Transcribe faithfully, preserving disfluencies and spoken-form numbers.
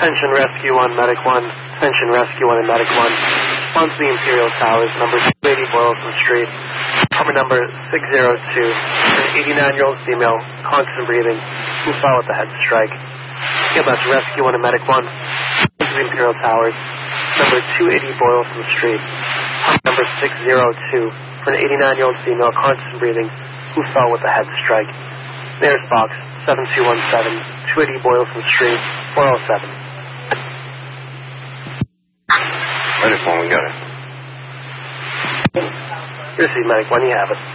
Attention Rescue one, Medic one. Attention Rescue one and Medic one. Response to the Imperial Towers, number two eighty Boylston Street. Apartment number six oh two. An eighty-nine-year-old female, constant breathing, who fell with the head strike. Get that's Rescue one and Medic one. To the Imperial Towers, number two eighty Boylston Street. Apartment number six oh two. For an eighty-nine-year-old female, constant breathing, who fell with the head strike. Nearest box, seven two one seven, two eighty Boylston Street, four oh seven. I just want to get it. Receive Medic one, you have it.